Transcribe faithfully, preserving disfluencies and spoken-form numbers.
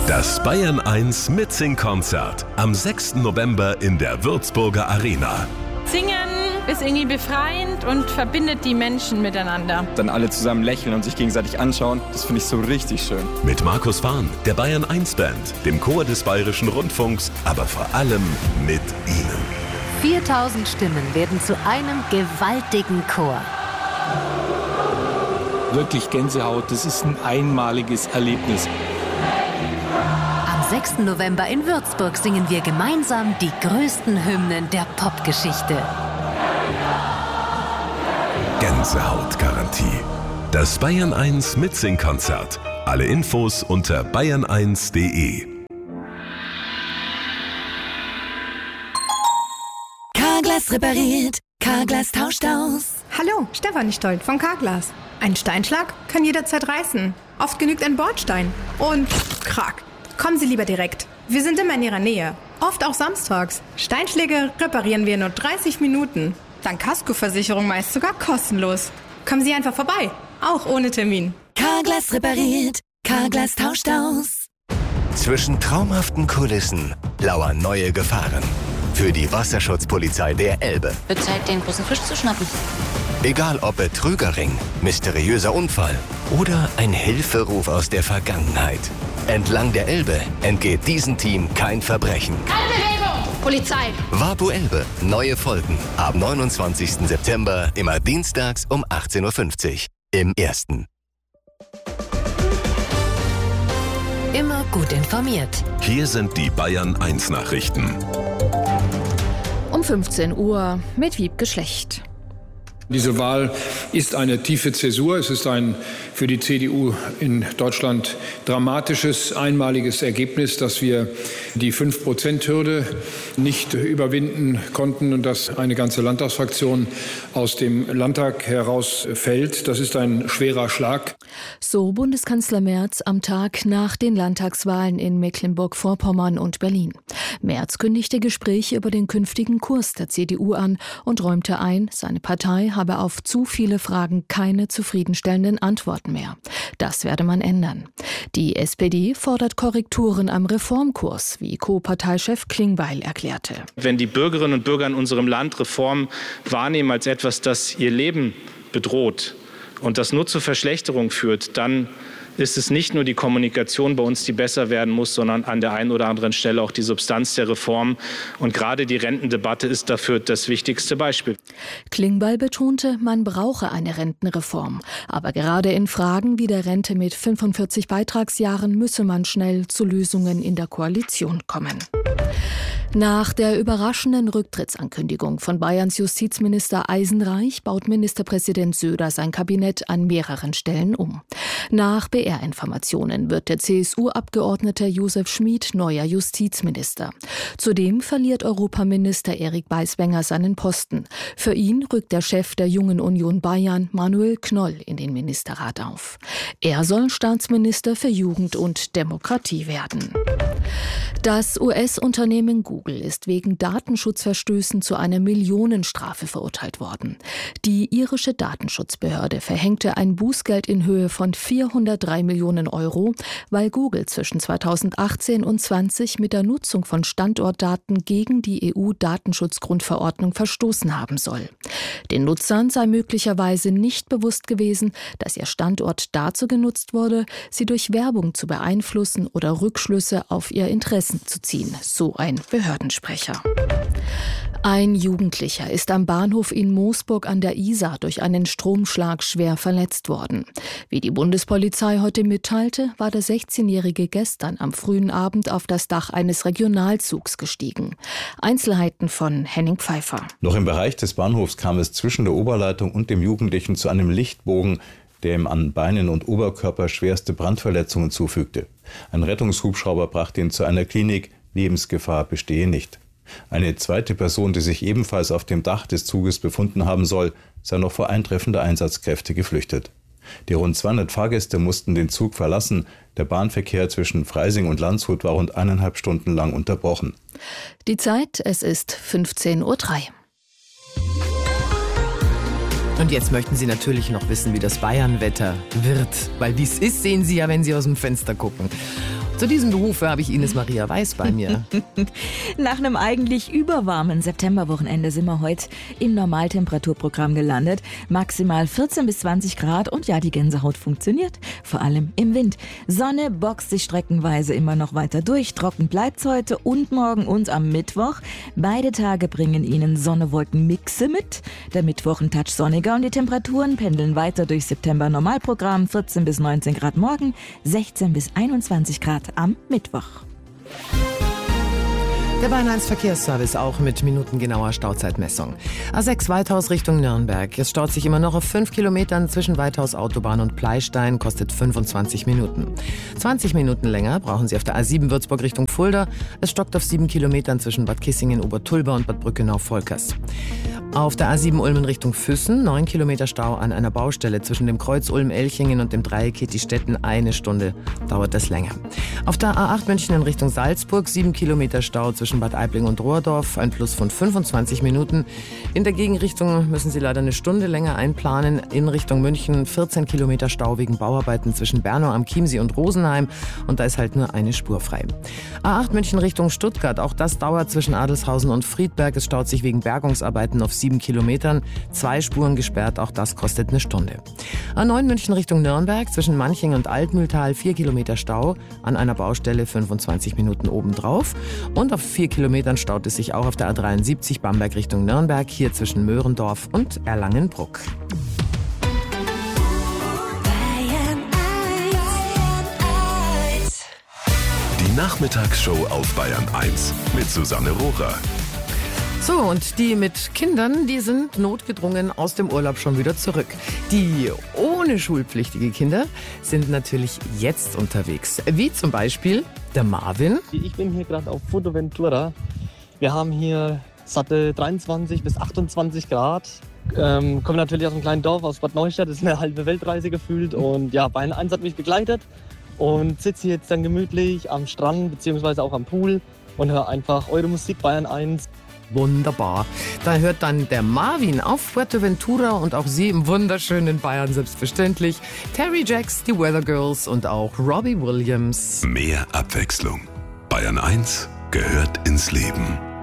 Das Bayern eins Mitsing-Konzert am sechsten November in der Würzburger Arena. Singen ist irgendwie befreiend und verbindet die Menschen miteinander. Dann alle zusammen lächeln und sich gegenseitig anschauen, das finde ich so richtig schön. Mit Markus Fahn, der Bayern eins Band, dem Chor des Bayerischen Rundfunks, aber vor allem mit Ihnen. viertausend Stimmen werden zu einem gewaltigen Chor. Wirklich Gänsehaut, das ist ein einmaliges Erlebnis. Am sechsten November in Würzburg singen wir gemeinsam die größten Hymnen der Popgeschichte. Gänsehautgarantie. Das Bayern eins Mitsing-Konzert. Alle Infos unter bayern eins punkt de. Carglass repariert, Carglass tauscht aus. Hallo, Stefanie Stolt von Carglass. Ein Steinschlag kann jederzeit reißen. Oft genügt ein Bordstein. Und krack. Kommen Sie lieber direkt. Wir sind immer in Ihrer Nähe. Oft auch samstags. Steinschläge reparieren wir in nur dreißig Minuten. Dank Kaskoversicherung meist sogar kostenlos. Kommen Sie einfach vorbei. Auch ohne Termin. Carglass repariert, Carglass tauscht aus. Zwischen traumhaften Kulissen lauern neue Gefahren. Für die Wasserschutzpolizei der Elbe. Wird Zeit, den großen Fisch zu schnappen. Egal ob Betrügerring, mysteriöser Unfall oder ein Hilferuf aus der Vergangenheit. Entlang der Elbe entgeht diesem Team kein Verbrechen. Keine Bewegung! Polizei! Wapu Elbe, neue Folgen. Ab neunundzwanzigsten September, immer dienstags um achtzehn Uhr fünfzig. Im Ersten. Immer gut informiert. Hier sind die Bayern eins Nachrichten. Um fünfzehn Uhr mit Wiebke Schlecht. Diese Wahl ist eine tiefe Zäsur. Es ist ein für die C D U in Deutschland dramatisches, einmaliges Ergebnis, dass wir die fünf Prozent Hürde nicht überwinden konnten und dass eine ganze Landtagsfraktion aus dem Landtag herausfällt. Das ist ein schwerer Schlag. So Bundeskanzler Merz am Tag nach den Landtagswahlen in Mecklenburg-Vorpommern und Berlin. Merz kündigte Gespräche über den künftigen Kurs der C D U an und räumte ein, seine Partei habe auf zu viele Fragen keine zufriedenstellenden Antworten mehr. Das werde man ändern. Die S P D fordert Korrekturen am Reformkurs, wie Co-Parteichef Klingbeil erklärte. Wenn die Bürgerinnen und Bürger in unserem Land Reform wahrnehmen als etwas, das ihr Leben bedroht und das nur zur Verschlechterung führt, dann ist es nicht nur die Kommunikation bei uns, die besser werden muss, sondern an der einen oder anderen Stelle auch die Substanz der Reform. Und gerade die Rentendebatte ist dafür das wichtigste Beispiel. Klingbeil betonte, man brauche eine Rentenreform. Aber gerade in Fragen wie der Rente mit fünfundvierzig Beitragsjahren müsse man schnell zu Lösungen in der Koalition kommen. Nach der überraschenden Rücktrittsankündigung von Bayerns Justizminister Eisenreich baut Ministerpräsident Söder sein Kabinett an mehreren Stellen um. Nach B R-Informationen wird der C S U-Abgeordnete Josef Schmid neuer Justizminister. Zudem verliert Europaminister Erik Beiswenger seinen Posten. Für ihn rückt der Chef der Jungen Union Bayern, Manuel Knoll, in den Ministerrat auf. Er soll Staatsminister für Jugend und Demokratie werden. Das U S-Unternehmen Google ist wegen Datenschutzverstößen zu einer Millionenstrafe verurteilt worden. Die irische Datenschutzbehörde verhängte ein Bußgeld in Höhe von vierhundertdrei Millionen Euro, weil Google zwischen zweitausendachtzehn und zwanzig mit der Nutzung von Standortdaten gegen die E U-Datenschutzgrundverordnung verstoßen haben soll. Den Nutzern sei möglicherweise nicht bewusst gewesen, dass ihr Standort dazu genutzt wurde, sie durch Werbung zu beeinflussen oder Rückschlüsse auf ihr Interessen zu ziehen, so ein Behördensprecher. Ein Jugendlicher ist am Bahnhof in Moosburg an der Isar durch einen Stromschlag schwer verletzt worden. Wie die Bundespolizei heute mitteilte, war der sechzehnjährige gestern am frühen Abend auf das Dach eines Regionalzugs gestiegen. Einzelheiten von Henning Pfeiffer. Noch im Bereich des Bahnhofs kam es zwischen der Oberleitung und dem Jugendlichen zu einem Lichtbogen, der ihm an Beinen und Oberkörper schwerste Brandverletzungen zufügte. Ein Rettungshubschrauber brachte ihn zu einer Klinik. Lebensgefahr bestehe nicht. Eine zweite Person, die sich ebenfalls auf dem Dach des Zuges befunden haben soll, sei noch vor Eintreffen der Einsatzkräfte geflüchtet. Die rund zweihundert Fahrgäste mussten den Zug verlassen. Der Bahnverkehr zwischen Freising und Landshut war rund eineinhalb Stunden lang unterbrochen. Die Zeit, es ist fünfzehn Uhr drei. Und jetzt möchten Sie natürlich noch wissen, wie das Bayern-Wetter wird. Weil wie es ist, sehen Sie ja, wenn Sie aus dem Fenster gucken. Zu diesem Behufe habe ich Ines Maria Weiß bei mir. Nach einem eigentlich überwarmen Septemberwochenende sind wir heute im Normaltemperaturprogramm gelandet. Maximal vierzehn bis zwanzig Grad und ja, die Gänsehaut funktioniert, vor allem im Wind. Sonne boxt sich streckenweise immer noch weiter durch. Trocken bleibt's heute und morgen und am Mittwoch. Beide Tage bringen Ihnen Sonne-Wolken-Mixe mit. Der Mittwoch ein Touch sonniger und die Temperaturen pendeln weiter durch September-Normalprogramm. vierzehn bis neunzehn Grad morgen, sechzehn bis einundzwanzig Grad am Mittwoch. Der Bayern eins Verkehrsservice auch mit minutengenauer Stauzeitmessung. A sechs Weithaus Richtung Nürnberg. Es staut sich immer noch auf fünf Kilometern zwischen Weithaus Autobahn und Pleistein, kostet fünfundzwanzig Minuten. zwanzig Minuten länger brauchen Sie auf der A sieben Würzburg Richtung Fulda. Es stockt auf sieben Kilometern zwischen Bad Kissingen, Obertulba und Bad Brückenau-Volkers. Auf der A sieben Ulmen Richtung Füssen, neun Kilometer Stau an einer Baustelle zwischen dem Kreuz Ulm-Elchingen und dem Dreieck Kettistetten. Eine Stunde dauert das länger. Auf der A acht München in Richtung Salzburg, sieben Kilometer Stau zwischen Bad Aibling und Rohrdorf, ein Plus von fünfundzwanzig Minuten. In der Gegenrichtung müssen Sie leider eine Stunde länger einplanen. In Richtung München vierzehn Kilometer Stau wegen Bauarbeiten zwischen Bernau am Chiemsee und Rosenheim. Und da ist halt nur eine Spur frei. A acht München Richtung Stuttgart, auch das dauert zwischen Adelshausen und Friedberg. Es staut sich wegen Bergungsarbeiten auf sieben Kilometern. Zwei Spuren gesperrt, auch das kostet eine Stunde. A neun München Richtung Nürnberg, zwischen Manching und Altmühltal vier Kilometer Stau. An einer Baustelle fünfundzwanzig Minuten obendrauf. Und auf vier Kilometern staut es sich auch auf der A dreiundsiebzig Bamberg Richtung Nürnberg, hier zwischen Möhrendorf und Erlangenbruck. Die Nachmittagsshow auf Bayern eins mit Susanne Rohrer. So, und die mit Kindern, die sind notgedrungen aus dem Urlaub schon wieder zurück. Die ohne schulpflichtige Kinder sind natürlich jetzt unterwegs. Wie zum Beispiel der Marvin. Ich bin hier gerade auf Fuerteventura. Wir haben hier satte dreiundzwanzig bis achtundzwanzig Grad. Ähm, komme natürlich aus einem kleinen Dorf, aus Bad Neustadt. Das ist eine halbe Weltreise gefühlt. Und ja, Bayern eins hat mich begleitet und sitze jetzt dann gemütlich am Strand bzw. auch am Pool und höre einfach eure Musik Bayern eins. Wunderbar. Da hört dann der Marvin auf Fuerteventura und auch sie im wunderschönen Bayern selbstverständlich. Terry Jacks, die Weather Girls und auch Robbie Williams. Mehr Abwechslung. Bayern eins gehört ins Leben.